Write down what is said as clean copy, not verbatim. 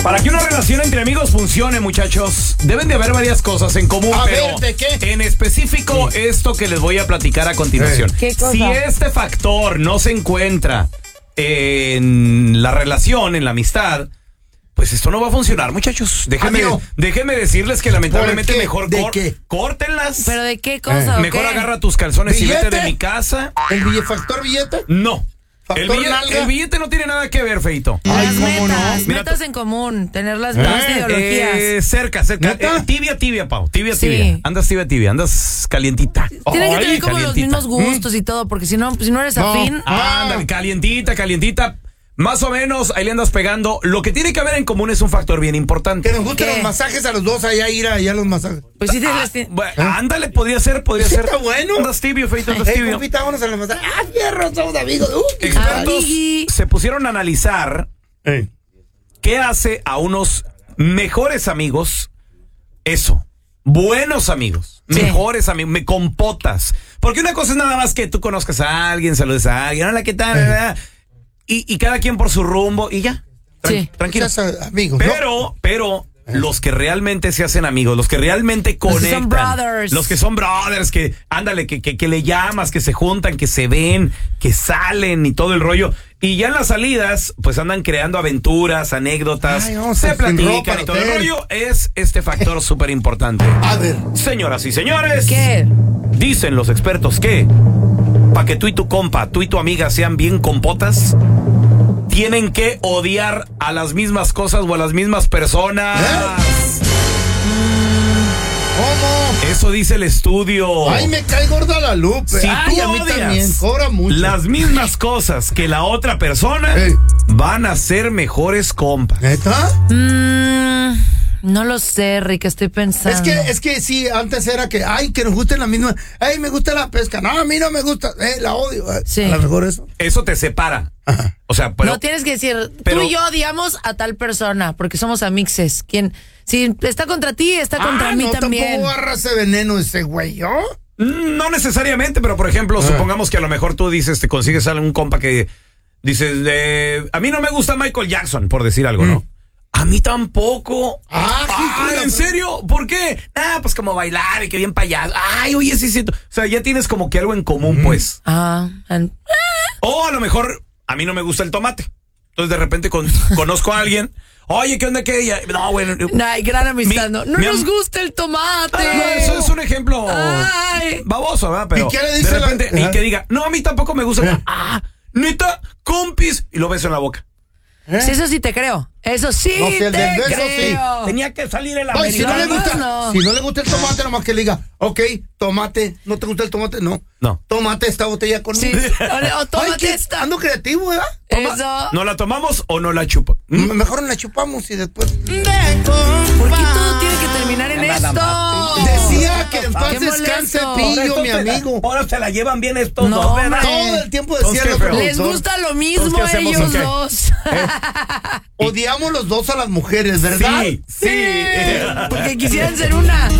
Para que una relación entre amigos funcione, muchachos, deben de haber varias cosas en común, pero ¿de qué? en específico esto que les voy a platicar a continuación. ¿Qué cosa? Si este factor no se encuentra en la relación, en la amistad, pues esto no va a funcionar, muchachos. Déjenme decirles que lamentablemente mejor córtenlas. ¿Pero de qué cosa? Mejor agarra tus calzones y vete de mi casa. ¿El factor billete? No. El ¿Factor billete no tiene nada que ver, Feito. Las ¿cómo metas, no? metas en común, tener las mismas ideologías. Cerca. Tibia, Pau. Tibia. Sí. Andas tibia, andas calientita. Tiene que Ay, tener como los calientita. mismos gustos y todo, porque si no eres afín. Ándale, calientita. Más o menos, ahí le andas pegando. Lo que tiene que haber en común es un factor bien importante. Que nos gusten los masajes a los dos, ir allá a los masajes. Pues sí, ándale, podría ser. Está bueno. Andas tibio, Feito, andas tibio. Compita, vámonos a los masajes. Fierro, somos amigos. Expertos se pusieron a analizar qué hace a unos mejores amigos eso. Buenos amigos, mejores amigos, me compotas. Porque una cosa es nada más que tú conozcas a alguien, saludes a alguien, hola, ¿qué tal? Y cada quien por su rumbo y ya. Tranquilo. Amigos, pero los que realmente se hacen amigos, los que realmente conectan, los que son brothers, que ándale, que le llamas, que se juntan, que se ven, que salen y todo el rollo. Y ya en las salidas, pues andan creando aventuras, anécdotas, se platican y todo el rollo. Es este factor súper importante. A ver. Señoras y señores. ¿Qué? Dicen los expertos que para que tú y tu compa, tú y tu amiga sean bien compotas, tienen que odiar a las mismas cosas o a las mismas personas. ¿Cómo? Eso dice el estudio. Ay, me cae gorda la Lupe. Si Ay, tú a mí odias también, cobra mucho. las mismas cosas que la otra persona, van a ser mejores compas. ¿Neta? No lo sé, Rick, estoy pensando. Es que sí, antes era que nos gusten la misma. Ay, me gusta la pesca. No, a mí no me gusta. La odio. Sí. A lo mejor eso. Eso te separa. Ajá. O sea, pero no tienes que decir, tú y yo odiamos a tal persona, porque somos amixes. Si está contra ti, está contra mí también. ¿Tampoco agarra ese veneno ese güey, yo? no necesariamente, pero por ejemplo, supongamos que a lo mejor tú dices, te consigues a un compa que dices, a mí no me gusta Michael Jackson, por decir algo, ¿no? A mí tampoco. ¿En serio? ¿Por qué? Pues como bailar y que bien payaso. Ay, oye, sí. O sea, ya tienes como que algo en común, pues. O a lo mejor a mí no me gusta el tomate. Entonces de repente conozco a alguien. Oye, ¿qué onda que ella? No, bueno. Ay, gran amistad. No nos gusta el tomate. No, eso es un ejemplo baboso, ¿verdad? Pero ¿y qué le dice de repente y que diga, no, a mí tampoco me gusta. Neta, compis. Y lo beso en la boca. Sí, eso sí te creo. Eso sí No, si el te del beso, creo. sí. Tenía que salir el Ay, si no le americano. gusta, si no le gusta el tomate, nomás que le diga, ok, tomate, ¿no te gusta el tomate? No. Tomate esta botella conmigo. Sí. O tómate Ay, esta. ando creativo, ¿verdad? Eso. ¿No la tomamos o no la chupo? Mejor la chupamos y después. ¿Por qué todo tiene que terminar en esto? Decía que en paz Qué descanse molesto. Pillo, mi amigo. Ahora se la llevan bien estos No, dos, ¿verdad? Todo el tiempo decía el otro Les productor. gusta lo mismo Entonces, ¿qué a hacemos, ellos o qué? dos. Odiamos los dos a las mujeres, ¿verdad? Sí. Porque quisieran ser una.